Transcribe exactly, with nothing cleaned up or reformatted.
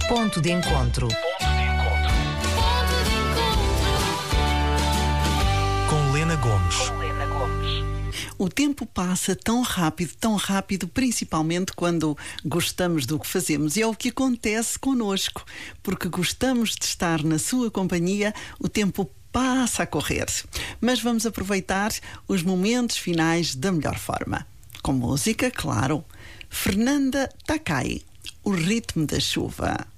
Ponto de encontro. Com Lena Gomes. O tempo passa tão rápido, tão rápido, principalmente quando gostamos do que fazemos. E é o que acontece connosco. Porque gostamos de estar na sua companhia, o tempo passa a correr. Mas vamos aproveitar os momentos finais da melhor forma. Com música, claro. Fernanda Takai, O Ritmo da Chuva.